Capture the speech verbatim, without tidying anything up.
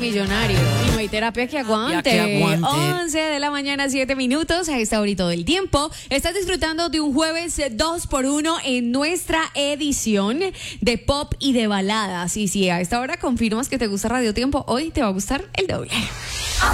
millonario. Y no hay terapia que aguante. Ya que aguante. once de la mañana, siete minutos. A esta hora y todo el tiempo. Estás disfrutando de un jueves dos por uno en nuestra edición de pop y de baladas. Y si a esta hora confirmas que te gusta Radio Tiempo, hoy te va a gustar el doble.